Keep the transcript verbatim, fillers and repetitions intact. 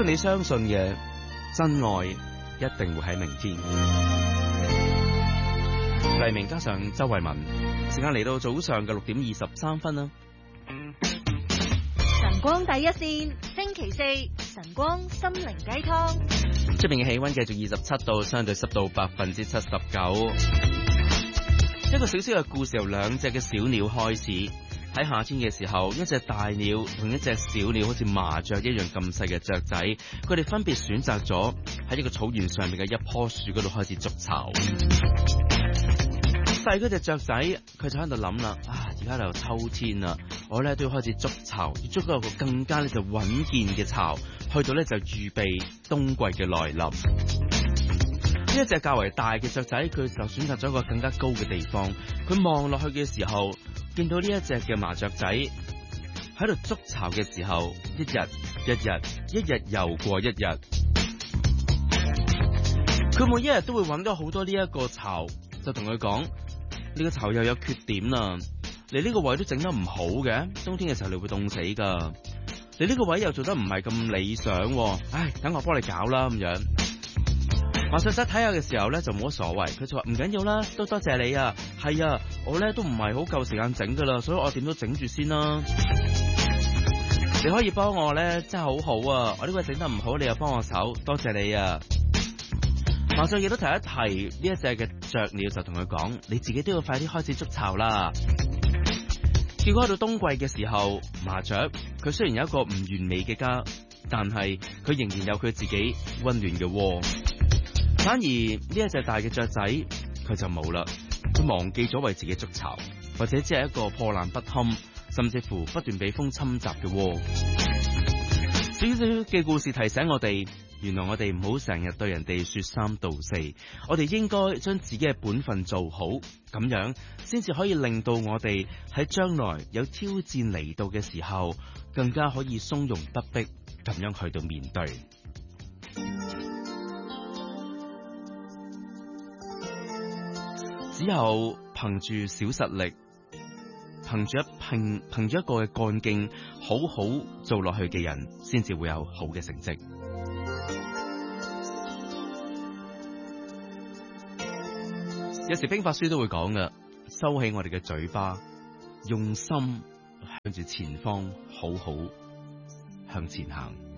要你相信嘅真愛一定會喺明天。黎明加上周慧敏，時間嚟到早上嘅六點二十三分啦。 晨光第一線，星期四晨光心靈雞湯。 出邊嘅氣溫繼續二十七度，相對濕度百分之七十九。一個小小嘅故事由兩隻嘅小鳥開始。喺夏天嘅時候，一隻大鳥同一隻小鳥好似麻雀一樣咁細嘅雀仔，佢哋分別選擇咗喺一個草原上面嘅一棵樹嗰度開始築巢。細嗰隻雀仔佢就喺度諗啦，啊而家就秋天啦，我咧都要開始築巢，要築一個更加咧就穩健嘅巢，去到咧就預備冬季嘅來臨。呢一隻較為大嘅雀仔，佢就選擇咗一個更加高嘅地方。佢望落去嘅時候，見到呢一隻嘅麻雀仔喺度築巢嘅時候，一日一日一日又過一日，佢每一日都會揾到好多呢一個巢，就同佢講：呢個巢又有缺點啦，你呢個位都整得唔好嘅，冬天嘅時候你會凍死噶。你呢個位又做得唔係咁理想，唉，等我幫你搞啦咁樣。麻雀仔睇下嘅時候咧就冇乜所謂，佢就話唔緊要啦，都多謝你啊，係啊，我咧都唔係好夠時間整噶啦，所以我點都整住先啦。你可以幫我咧，真係好好啊，我呢個整得唔好，你又幫我手，多謝你啊。麻雀亦都提一提呢一隻嘅雀鳥，就同佢講：你自己都要快啲開始築巢啦。結果去到冬季嘅時候，麻雀佢雖然有一個唔完美嘅家，但係佢仍然有佢自己溫暖嘅窩。反而呢一隻大嘅雀仔佢就冇啦，佢忘記咗為自己築巢，或者只係一個破爛不堪，甚至乎不斷被風侵襲嘅窩。少少嘅故事提醒我哋，原來我哋唔好成日對人哋說三道四，我哋應該將自己嘅本分做好，咁樣先至可以令到我哋喺將來有挑戰嚟到嘅時候，更加可以從容不迫咁樣去到面對。只有憑住小實力，憑住一憑憑住一個嘅幹勁，好好做落去嘅人，先至會有好嘅成績。有時兵法書都會講㗎，收起我哋嘅嘴巴，用心向住前方，好好向前行。